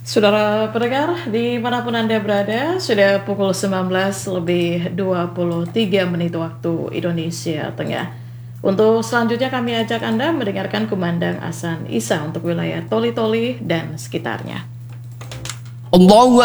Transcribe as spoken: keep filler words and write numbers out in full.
Saudara pendengar, dimanapun Anda berada, sudah pukul sembilan belas lebih dua puluh tiga menit waktu Indonesia Tengah. Untuk selanjutnya kami ajak Anda mendengarkan kumandang Azan Isya untuk wilayah Toli-Toli dan sekitarnya. Allahu